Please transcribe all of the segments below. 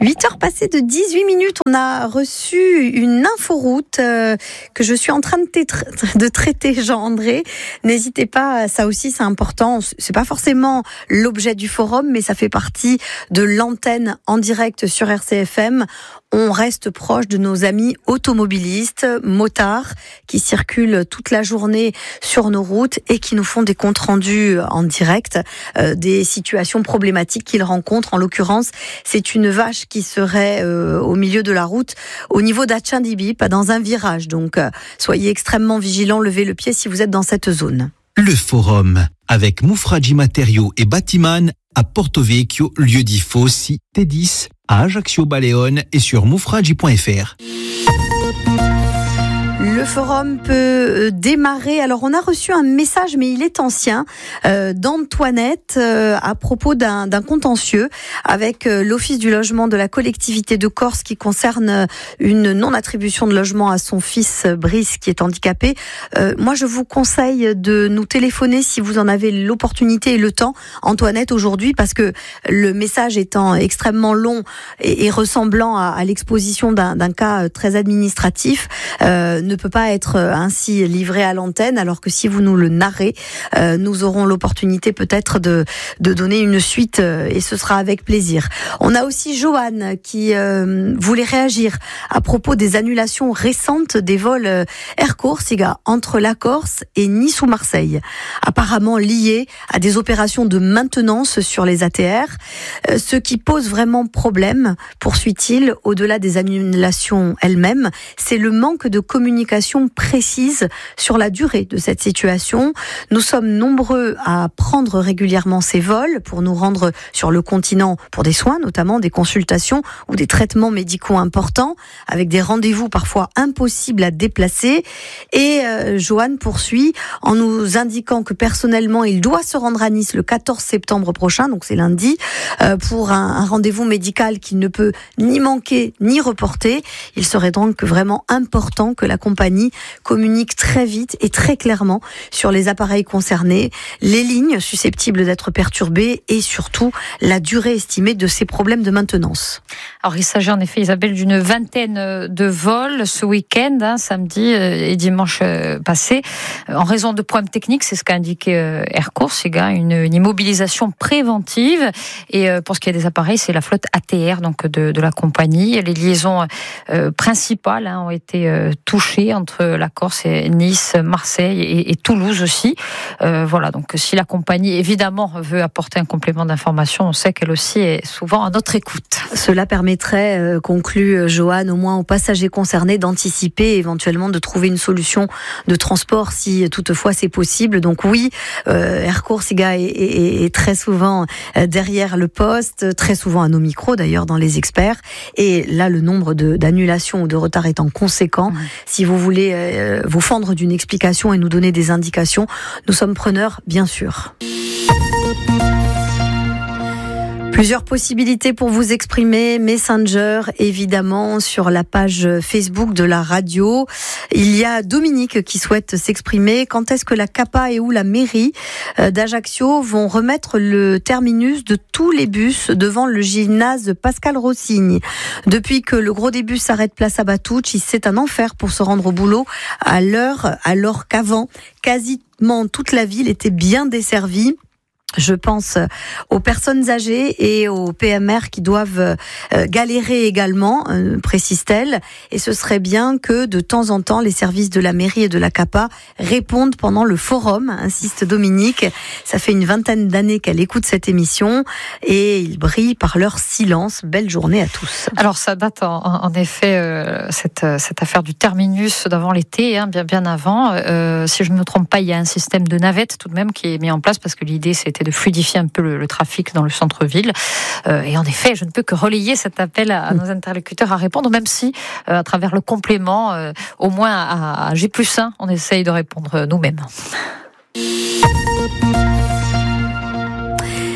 8h passées de 18 minutes, on a reçu une inforoute que je suis en train de traiter, Jean-André. N'hésitez pas, ça aussi c'est important. C'est pas forcément l'objet du forum, mais ça fait partie de l'antenne en direct sur RCFM. On reste proche de nos amis automobilistes, motards, qui circulent toute la journée sur nos routes et qui nous font des comptes rendus en direct des situations problématiques qu'ils rencontrent. En l'occurrence, c'est une vache qui serait au milieu de la route, au niveau d'Atchindibi, pas dans un virage. Donc, soyez extrêmement vigilants, levez le pied si vous êtes dans cette zone. Le forum, avec Mufragi Matériaux et Batiman à Porto Vecchio, lieu-dit Fossi, T10, à Ajaccio Baleone et sur mufragi.fr. Le forum peut démarrer. Alors, on a reçu un message, mais il est ancien, d'Antoinette à propos d'un contentieux avec l'Office du logement de la collectivité de Corse qui concerne une non-attribution de logement à son fils Brice qui est handicapé. Moi, je vous conseille de nous téléphoner si vous en avez l'opportunité et le temps, Antoinette, aujourd'hui, parce que le message étant extrêmement long et ressemblant à l'exposition d'un cas très administratif, ne peut pas être ainsi livré à l'antenne, alors que si vous nous le narrez, nous aurons l'opportunité peut-être de donner une suite et ce sera avec plaisir. On a aussi Joanne qui voulait réagir à propos des annulations récentes des vols Air Corsica entre la Corse et Nice ou Marseille, apparemment liées à des opérations de maintenance sur les ATR. Ce qui pose vraiment problème, poursuit-il, au-delà des annulations elles-mêmes, c'est le manque de communication précise sur la durée de cette situation. Nous sommes nombreux à prendre régulièrement ces vols pour nous rendre sur le continent pour des soins, notamment des consultations ou des traitements médicaux importants, avec des rendez-vous parfois impossibles à déplacer. Et Joanne poursuit en nous indiquant que personnellement, il doit se rendre à Nice le 14 septembre prochain, donc c'est lundi, pour un rendez-vous médical qu'il ne peut ni manquer ni reporter. Il serait donc vraiment important que la compagnie communique très vite et très clairement sur les appareils concernés, les lignes susceptibles d'être perturbées et surtout la durée estimée de ces problèmes de maintenance. Alors il s'agit en effet, Isabelle, d'une vingtaine de vols ce week-end, samedi et dimanche passé. En raison de problèmes techniques, c'est ce qu'a indiqué Air Corsica, une immobilisation préventive. Et pour ce qui est des appareils, c'est la flotte ATR donc de la compagnie. Les liaisons principales ont été touchées entre la Corse et Nice, Marseille et Toulouse aussi. Voilà, donc si la compagnie évidemment veut apporter un complément d'information, on sait qu'elle aussi est souvent à notre écoute. Cela permettrait, conclut Joanne, au moins aux passagers concernés d'anticiper, éventuellement de trouver une solution de transport si toutefois c'est possible. Donc oui, Air Corsica est très souvent derrière le poste, très souvent à nos micros d'ailleurs dans les experts. Et là, le nombre d'annulations ou de retards étant conséquent, si vous voulez vous fendre d'une explication et nous donner des indications, nous sommes preneurs, bien sûr. Plusieurs possibilités pour vous exprimer, Messenger évidemment, sur la page Facebook de la radio. Il y a Dominique qui souhaite s'exprimer. Quand est-ce que la CAPA et ou la mairie d'Ajaccio vont remettre le terminus de tous les bus devant le gymnase Pascal Rossigne? Depuis que le gros des bus s'arrête place à Batucci, c'est un enfer pour se rendre au boulot à l'heure, alors qu'avant, quasiment toute la ville était bien desservie. Je pense aux personnes âgées et aux PMR qui doivent galérer également, précise-t-elle. Et ce serait bien que de temps en temps, les services de la mairie et de la CAPA répondent pendant le forum, insiste Dominique. Ça fait une vingtaine d'années qu'elle écoute cette émission et ils brillent par leur silence. Belle journée à tous. Alors ça date en effet, cette affaire du terminus d'avant l'été, bien avant. Si je ne me trompe pas, il y a un système de navette tout de même qui est mis en place parce que l'idée c'était de fluidifier un peu le trafic dans le centre-ville. Et en effet, je ne peux que relayer cet appel à nos interlocuteurs à répondre, même si, à travers le complément, au moins à G+1, on essaye de répondre nous-mêmes. Il y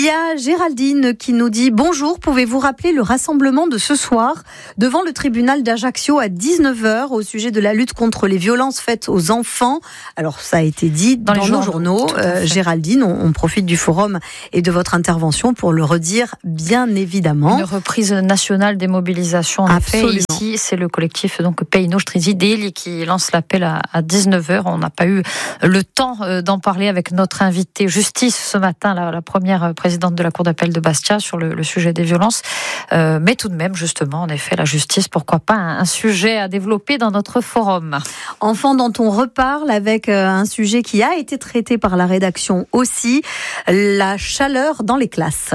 y a Géraldine qui nous dit « Bonjour, pouvez-vous rappeler le rassemblement de ce soir devant le tribunal d'Ajaccio à 19h au sujet de la lutte contre les violences faites aux enfants ?» Alors ça a été dit dans nos journaux. Géraldine, on profite du forum et de votre intervention pour le redire bien évidemment. Une reprise nationale des mobilisations. En effet, ici, c'est le collectif donc Peino Strizideli qui lance l'appel à 19h. On n'a pas eu le temps d'en parler avec notre invitée justice ce matin, la première présidente de la Cour d'appel de Bastia sur le sujet des violences. Mais tout de même, justement, en effet, la justice, pourquoi pas un sujet à développer dans notre forum. Enfants dont on reparle avec un sujet qui a été traité par la rédaction aussi, la chaleur dans les classes.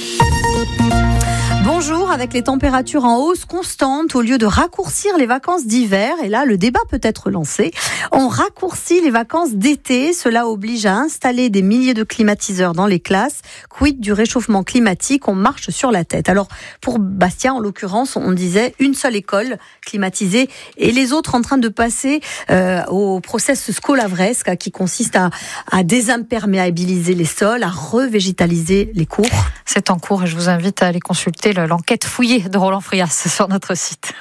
Bonjour, avec les températures en hausse constante, au lieu de raccourcir les vacances d'hiver, et là le débat peut être lancé, on raccourcit les vacances d'été. Cela oblige à installer des milliers de climatiseurs dans les classes. Quid du réchauffement climatique? On marche sur la tête. Alors pour Bastia en l'occurrence, on disait une seule école climatisée et les autres en train de passer au process scolavresque qui consiste à désimperméabiliser les sols, à revégétaliser les cours. C'est en cours et je vous invite à aller consulter l'enquête fouillée de Roland Frias sur notre site.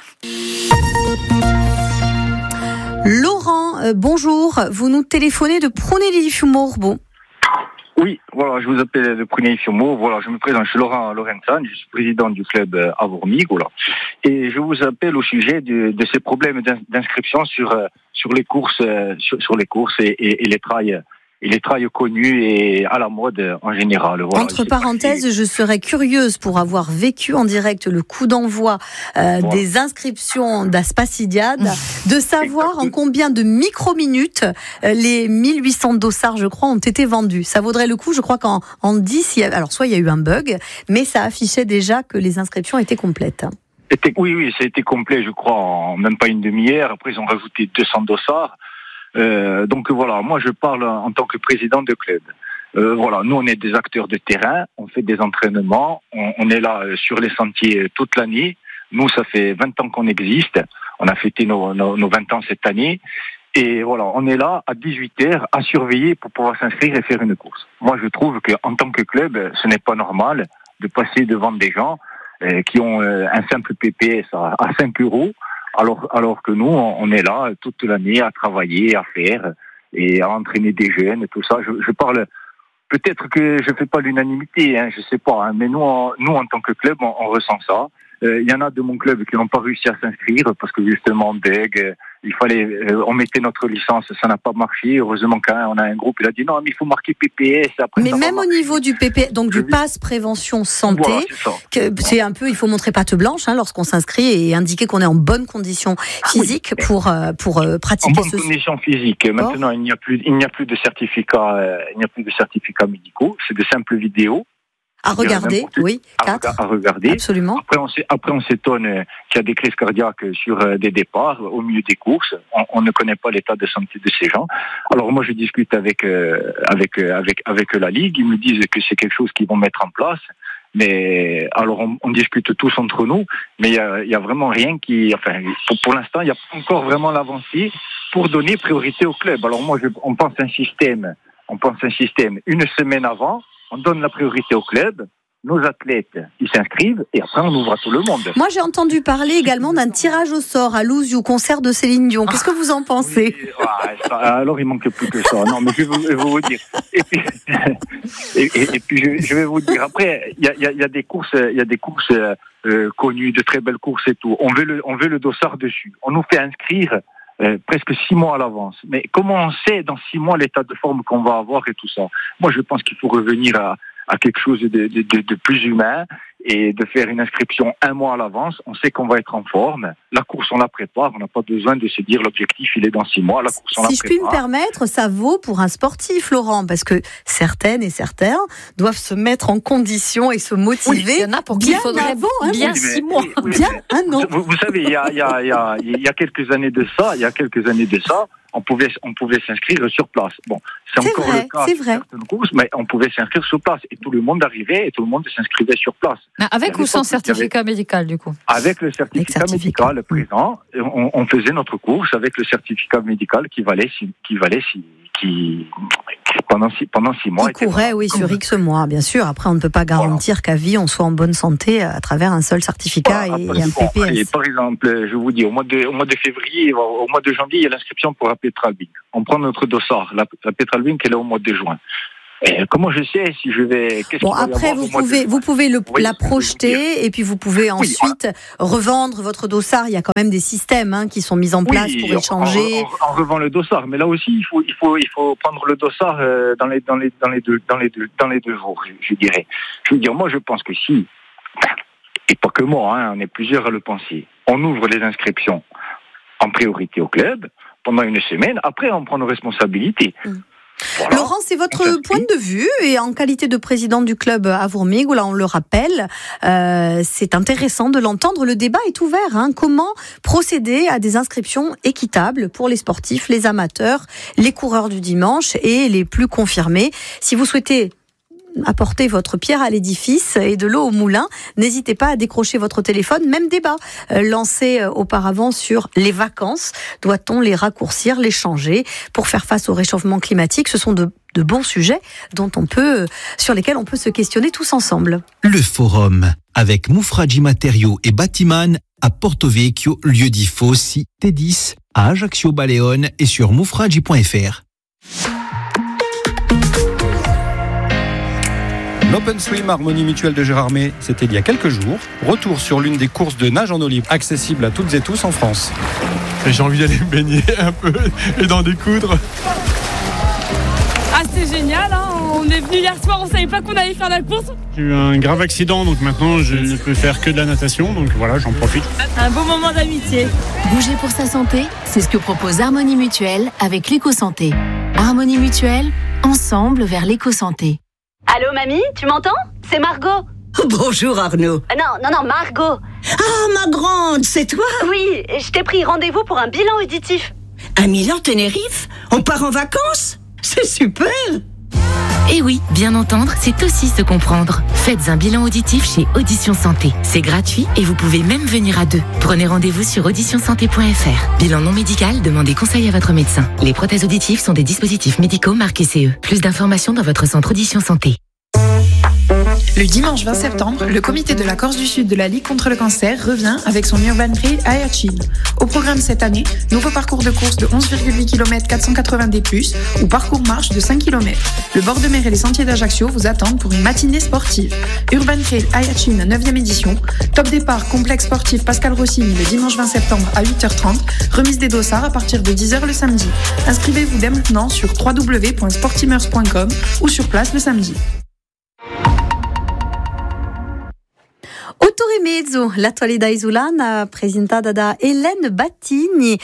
Laurent, bonjour. Vous nous téléphonez de Prunelli-Fiumorbo. Oui, voilà, je vous appelle de Prunelli-Fiumorbo. Voilà, je me présente, je suis Laurent Lorenzan, je suis président du club Avormig, voilà. Et je vous appelle au sujet de ces problèmes d'inscription sur les courses, sur les courses et les trails. Et les trails connus et à la mode en général. Voilà, entre parenthèses, je serais curieuse pour avoir vécu en direct le coup d'envoi des inscriptions d'Aspacidiade, de savoir en combien de micro-minutes les 1800 dossards, je crois, ont été vendus. Ça vaudrait le coup, je crois qu'en 10, alors soit il y a eu un bug, mais ça affichait déjà que les inscriptions étaient complètes. Oui, ça a été complet, je crois, en même pas une demi-heure. Après, ils ont rajouté 200 dossards. Donc voilà, moi je parle en tant que président de club. Voilà, nous on est des acteurs de terrain, on fait des entraînements, on est là sur les sentiers toute l'année. Nous ça fait 20 ans qu'on existe, on a fêté nos 20 ans cette année. Et voilà, on est là à 18h à surveiller pour pouvoir s'inscrire et faire une course. Moi je trouve qu'en tant que club, ce n'est pas normal de passer devant des gens qui ont un simple PPS à 5 €. Alors que nous, on est là toute l'année à travailler, à faire et à entraîner des jeunes et tout ça. Je parle, peut-être que je fais pas l'unanimité, je sais pas, mais nous en tant que club, on ressent ça. Il y en a de mon club qui n'ont pas réussi à s'inscrire parce que justement, il fallait, on mettait notre licence, ça n'a pas marché. Heureusement qu'on a un groupe, il a dit non, mais il faut marquer PPS. Après, mais même au niveau du PP, donc du pass prévention santé, voilà, c'est un peu, il faut montrer patte blanche lorsqu'on s'inscrit et indiquer qu'on est en bonne condition physique pour pratiquer. En bonne condition physique. Maintenant, il n'y a plus de certificats, médicaux. C'est de simples vidéos. À regarder, oui, 4. À regarder. Absolument. Après, on s'étonne qu'il y a des crises cardiaques sur des départs au milieu des courses. On ne connaît pas l'état de santé de ces gens. Alors moi, je discute avec la Ligue. Ils me disent que c'est quelque chose qu'ils vont mettre en place. Mais alors, on discute tous entre nous. Mais il y a vraiment rien qui, enfin, pour l'instant, il n'y a pas encore vraiment l'avancée pour donner priorité au club. Alors moi, on pense un système une semaine avant. On donne la priorité au club, nos athlètes, ils s'inscrivent et après on ouvre à tout le monde. Moi j'ai entendu parler également d'un tirage au sort à Louzio, au concert de Céline Dion. Qu'est-ce que vous en pensez? Alors il manque plus que ça. Non mais je vais vous dire. Et puis je vais vous dire. Après il y a des courses, connues, de très belles courses et tout. On veut le dossard dessus. On nous fait inscrire presque 6 mois à l'avance. Mais comment on sait dans 6 mois l'état de forme qu'on va avoir et tout ça? Moi, je pense qu'il faut revenir à quelque chose de plus humain et de faire une inscription 1 mois à l'avance. On sait qu'on va être en forme. La course, on la prépare. On n'a pas besoin de se dire l'objectif, il est dans 6 mois. La course, on la prépare. Si je puis me permettre, ça vaut pour un sportif, Laurent, parce que certaines et certains doivent se mettre en condition et se motiver. Oui, il y en a pour qui il faudrait bien 6 mois. Bien 1 an. Vous savez, il y a quelques années de ça, on pouvait s'inscrire sur place. Bon, c'est encore le cas de certaines courses, mais on pouvait s'inscrire sur place. Et tout le monde arrivait et tout le monde s'inscrivait sur place. Avec ou sans certificat médical, du coup? Avec le certificat médical présent, on faisait notre course avec le certificat médical qui Pendant 6 mois. Qui courait, oui, sur X mois, bien sûr. Après, on ne peut pas garantir qu'à vie, on soit en bonne santé à travers un seul certificat et un PPS. Et par exemple, je vous dis, au mois de février, au mois de janvier, il y a l'inscription pour la Petralbing. On prend notre dossard, la Petralbing, elle est au mois de juin. Et comment je sais si je vais... Après, vous pouvez la projeter et puis vous pouvez ensuite revendre votre dossard. Il y a quand même des systèmes qui sont mis en place pour échanger. On revend le dossard, mais là aussi, il faut prendre le dossard dans les 2 jours, je dirais. Je veux dire, moi, je pense que si, et pas que moi, on est plusieurs à le penser, on ouvre les inscriptions en priorité au club pendant 1 semaine. Après, on prend nos responsabilités. Voilà. Laurent, c'est votre point de vue et en qualité de président du club à Vourmig, là on le rappelle, c'est intéressant de l'entendre. Le débat est ouvert. Comment procéder à des inscriptions équitables pour les sportifs, les amateurs, les coureurs du dimanche et les plus confirmés. Si vous souhaitez apporter votre pierre à l'édifice et de l'eau au moulin, n'hésitez pas à décrocher votre téléphone. Même débat lancé auparavant sur les vacances. Doit-on les raccourcir, les changer pour faire face au réchauffement climatique? Ce sont de bons sujets sur lesquels on peut se questionner tous ensemble. Le forum avec Moufradji Matériaux et Batiman à Porto Vecchio, lieu-dit Fossi, T10 à Ajaccio Baleone et sur moufradji.fr. L'Open Swim Harmonie Mutuelle de Gérardmer, c'était il y a quelques jours. Retour sur l'une des courses de nage en eau libre, accessible à toutes et tous en France. Et j'ai envie d'aller me baigner un peu et d'en découdre. Ah, c'est génial, on est venu hier soir, on savait pas qu'on allait faire la course. J'ai eu un grave accident, donc maintenant je ne peux faire que de la natation, donc voilà, j'en profite. Un beau moment d'amitié. Bouger pour sa santé, c'est ce que propose Harmonie Mutuelle avec l'éco-santé. Harmonie Mutuelle, ensemble vers l'éco-santé. Allô mamie, tu m'entends? C'est Margot. Bonjour Arnaud. Non, Margot. Ah, ma grande, c'est toi? Oui, je t'ai pris rendez-vous pour un bilan auditif. Un Milan Tenerife? On part en vacances? C'est super! Et oui, bien entendre, c'est aussi se comprendre. Faites un bilan auditif chez Audition Santé. C'est gratuit et vous pouvez même venir à 2. Prenez rendez-vous sur auditionsanté.fr. Bilan non médical, demandez conseil à votre médecin. Les prothèses auditives sont des dispositifs médicaux marqués CE. Plus d'informations dans votre centre Audition Santé. Le dimanche 20 septembre, le comité de la Corse du Sud de la Ligue contre le cancer revient avec son Urban Trail Ayachin. Au programme cette année, nouveau parcours de course de 11,8 km 480 D+, ou parcours marche de 5 km. Le bord de mer et les sentiers d'Ajaccio vous attendent pour une matinée sportive. Urban Trail Ayachin 9e édition. Top départ, complexe sportif Pascal Rossini le dimanche 20 septembre à 8h30. Remise des dossards à partir de 10h le samedi. Inscrivez-vous dès maintenant sur www.sportimers.com ou sur place le samedi. Autorimezzo, l'attualità isolana presentata da Hélène Battigni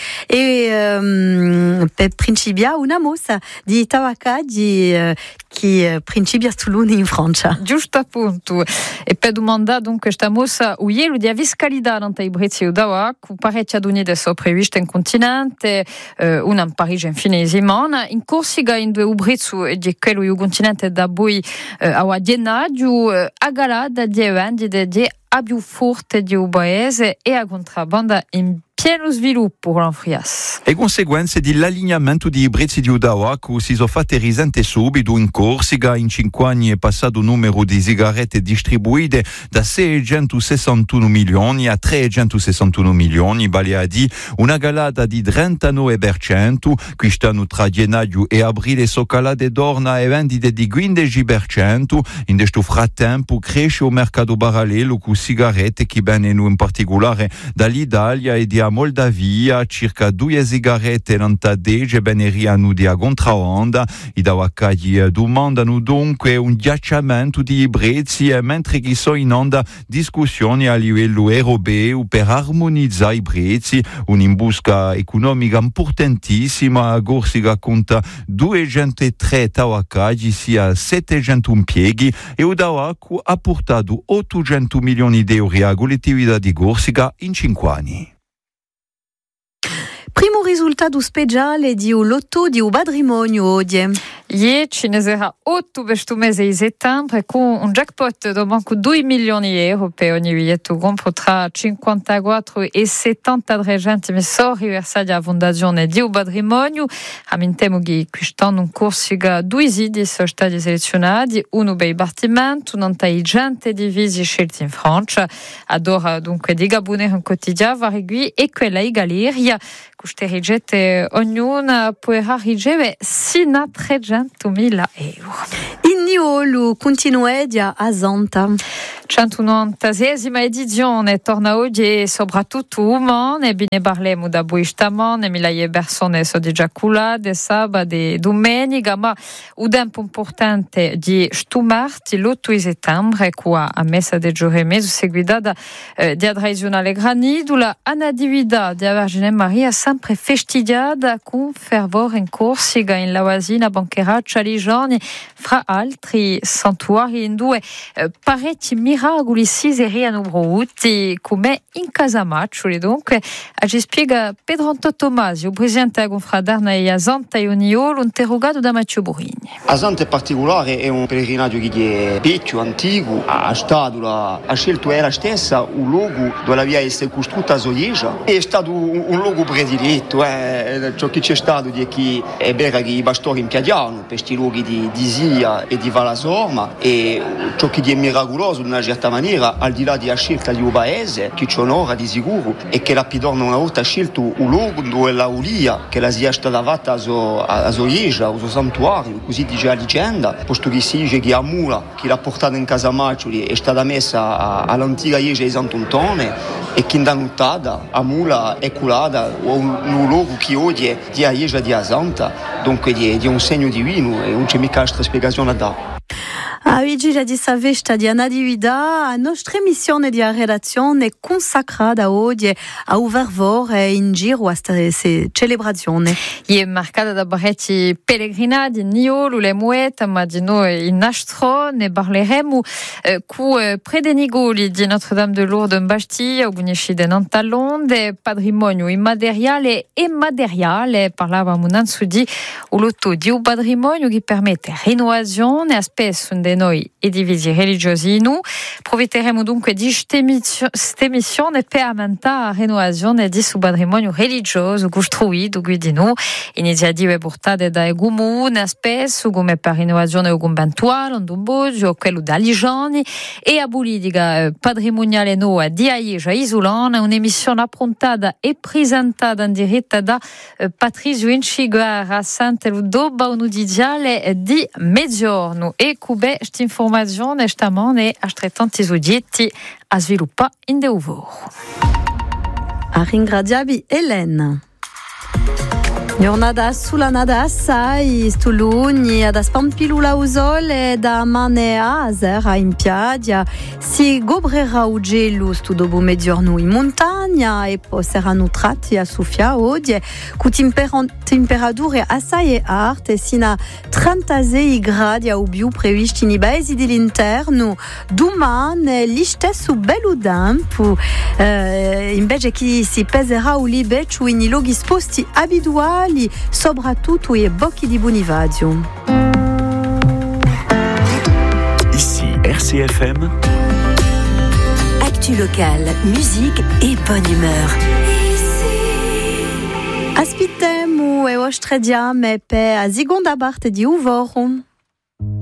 e per principia una mossa di Tawakadi che principia Toulon in Francia. Giusto appunto. E per domanda donc questa mossa u ielu di aviscalidad anta i Brezzi u dawa cu parecchia d'uni adesso prevista in continente una in Parigi in fine settimana in Corsica in due u Brezzu e di quello u continente da boi a gennaio a galada di eventi di a più forte di un paese e a contrabbanda in pieno sviluppo con l'Anfrias. E conseguenze dell'allineamento di Brezzi di Udawa che si sono fatte risente subito in Corsica. In 5 anni è passato il numero di sigarette distribuite da 661 milioni a 361 milioni, vale a dire una calata di 39%. Quest'anno tra gennaio e aprile sono calate torna a vendite di 15%. In questo frattempo cresce il mercato parallelo con sigarette che vengono in particolare dall'Italia e di Moldavia, circa 2 sigarette l'antadege beneriano di contrabbando. I dawacagli domandano dunque un ghiacciamento di prezzi mentre che sono in onda discussioni a livello europeo per armonizzare i prezzi. Un'imbusca economica importantissima. A Corsica conta 203 dawacagli, sia 700 impieghi e il Dawacu ha portato 800 milioni di euro alla collettività di Corsica in 5 anni. Primo risultato speciale di un lotto di un patrimonio oggi. Ieri ne sarà 8 questo mese di settembre con un jackpot di manco 2 milioni di euro per ogni biglietto compro tra 54 e 73 gente sorri versati alla fondazione di un patrimonio. Amintemo che quest'anno un corso che 2 siti sono stati selezionati, uno per il Bartimento, un antai gente divisi scelti in Francia. Adora dunque di Gabonere un quotidiano varigui e quella in Galleria. Queste rigette ognuna potrà ricevere sino a 300.000 euro. In Niolo continuedia a Zanta. 196esima edizione torna oggi e soprattutto umane, bine parliamo da buistamane, migliaia di persone sono già culate, sabato e domenica, ma un tempo importante di stumarti l'8 di settembre, qua a messa del giorno e mezzo, seguita di tradizionale granidula, a natividad di Vergine Maria, sempre festeggiata con fervore in Corsica, in Lavasina, Bancheraccia, Ligioni, fra altri santuari in due parecchi miracoli si seriano brutti come in Casamaccioli. Dunque ci spiega Pedro Antonio Tomasio, presidente della confraterna di Azanta e Oniolo, interrogato da Matteo Borigni. Azanta in particolare è un pellegrinaggio che è vecchio, antico, ha scelto era stessa un luogo dove la via è stata costruita a Zoieja. È stato un luogo prediletto, ciò che c'è stato di chi è vero che i pastori impiadiano per questi luoghi di Sia e di Valasorma, e ciò che è miracoloso in una certa maniera, al di là della scelta di un paese che ci onora di sicuro, è che la Pidorna una volta ha scelto un luogo dove la Ulia che la sia stata fatta a Zoieja, a suo santuario, così dice la leggenda, posto che si dice che la mula che l'ha portata in Casamaccioli è stata messa all'antica Ieja di Sant'Antone e che in danuttada la mula è curata a un luogo che oggi è di Ieja di Azanta, dunque di un segno divino e non c'è mica altra spiegazione da. A vigilia di Savesta di Natividad, a nostra emissione di redazione è consacrata oggi a un fervore in giro a questa celebrazione. È marcata da parecchi pellegrinati in Niolo, le Muette, ma di noi in Nastro ne parleremo con Predenigoli di Notre-Dame de Lourdes in Bastiglia, o Bunisci de Nantalonde, patrimonio immateriale e materiale. Parlavamo innanzi di un lotto di un patrimonio che permette rinnovazione a spesso di noi e divisi religiosi in noi. Profiteremo dunque di questa emissione per aumentare la rinnovazione di suo patrimonio religioso costruito qui di noi. Iniziative portate dai comuni spesso come per rinnovazione del conventuale, un Dombosio, quello da Ligioni e a politica patrimoniale nuova di Aieja Isolana, un'emissione approntata e presentata in diretta da Patrizio Inciguara, Sant'Eludoba, un'udiziale di mezzogiorno e cube questa informazione stamane altrettanti soggetti a sviluppare in deuvoro. A ringraziabi Elena. Giornata sulla nada assai, stulugni, da spampilula usole, da mane azera in piaggia, si gobrerà u gelo stu dopo mezzogiorno in montagna e poi saranno tratti a soffia oggi, con temperature assai alte, sino a 36 gradi a ubiu previsti nei paesi dell'interno. Domani gli stesso bello tempo, invece che si peserà u libeccio in luoghi sposti abituali, soprattutto i bocchi di Bonivadio. Ici RCFM. Actu locale, musique et bonne humeur. Aspitemu e ostrediame pe a seconda parte di Uvorum.